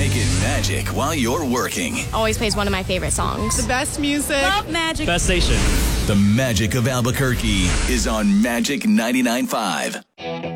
Making magic while you're working. Always plays one of my favorite songs. The best music. Love magic. Best station. The magic of Albuquerque is on Magic 99.5.